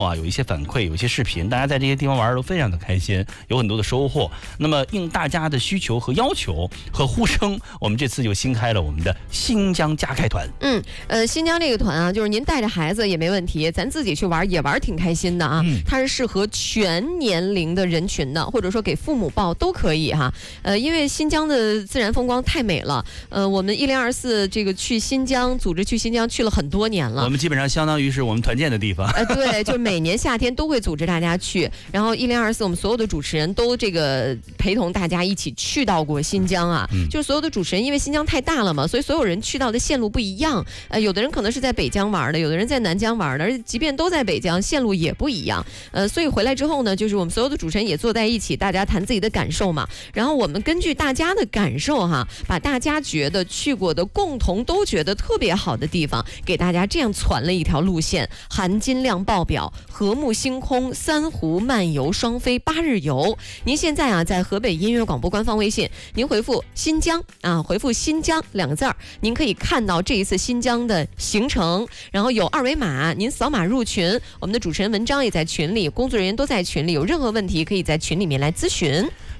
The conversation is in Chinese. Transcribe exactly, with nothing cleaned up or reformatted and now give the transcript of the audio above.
啊，有一些反馈，有一些视频，大家在这些地方玩都非常的开心，有很多的收获。那么应大家的需求和要求和呼声，我们这次就新开了我们的新疆加开团。 嗯，呃，新疆这个团啊，就是您带着孩子也没问题，咱自己去玩也玩挺开心的啊。嗯、它是适合全年龄的人群的，或者说给父母报都可以哈。呃，因为新疆的自然风光太美了，呃，我们一零二四这个去新疆组织去新疆去了很多年了， 我们基本上相当于是我们团建的地方。 呃，对，就是每年夏天都会组织大家去，然后一零二四我们所有的主持人都这个陪同大家一起去到过新疆啊。嗯、就是所有的主持人，因为新疆太大了嘛，所以所有人去到的线路不一样。呃，有的人可能是在北疆玩的，有的人在南疆玩的，而即便都在北疆，线路也不一样。呃，所以回来之后呢，就是我们所有的主持人也坐在一起，大家谈自己的感受嘛。然后我们根据大家的感受哈，把大家觉得去过的共同都觉得特别好的地方，给大家这样传了一条路线，含金量爆表，和睦星空三湖漫游双飞八日游。您现在啊，在河北音乐广播官方微信，您回复新疆啊，回复新疆两个字儿，您可以看到这一次新疆的行程，然后有二维码，您扫码入群，我们的主持人文章也在群里，工作人员都在群里，有任何问题可以在群里面来咨询。